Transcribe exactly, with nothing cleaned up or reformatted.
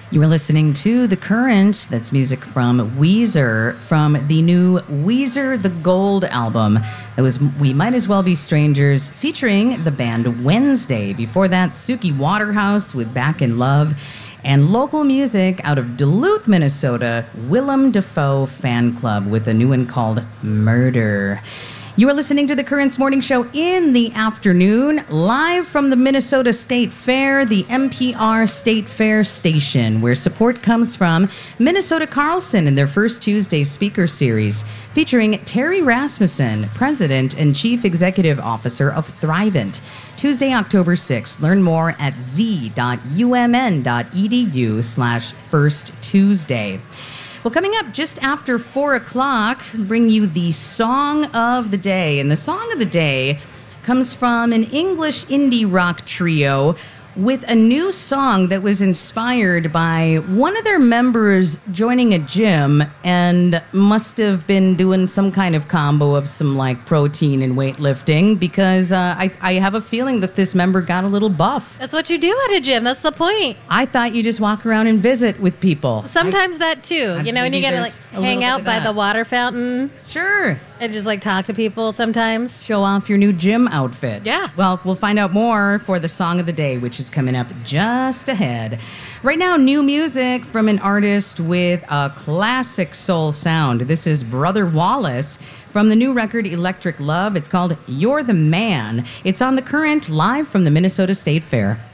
You are listening to The Current. That's music from Weezer, from the new Weezer the Gold album. That was We Might As Well Be Strangers, featuring the band Wednesday. Before that, Suki Waterhouse with Back in Love. And local music out of Duluth, Minnesota, Willem Dafoe Fan Club with a new one called Murder. You are listening to The Currents Morning Show in the afternoon, live from the Minnesota State Fair, the N P R State Fair station, where support comes from Minnesota Carlson in their first Tuesday speaker series, featuring Terry Rasmussen, President and Chief Executive Officer of Thrivent. Tuesday, October sixth. Learn more at z.umn.edu slash first Tuesday. Well, coming up just after four o'clock, bring you the Song of the Day. And the Song of the Day comes from an English indie rock trio with a new song that was inspired by one of their members joining a gym and must have been doing some kind of combo of some like protein and weightlifting, because uh, I, I have a feeling that this member got a little buff. That's what you do at a gym. That's the point. I thought you just walk around and visit with people. Sometimes I, that too. I, you know, when you gotta like hang out by the water fountain. Sure. And just like talk to people sometimes. Show off your new gym outfit. Yeah. Well, we'll find out more for the Song of the Day, which is coming up just ahead. Right now, new music from an artist with a classic soul sound. This is Brother Wallace from the new record Electric Love. It's called You're the Man. It's on The Current, live from the Minnesota State Fair.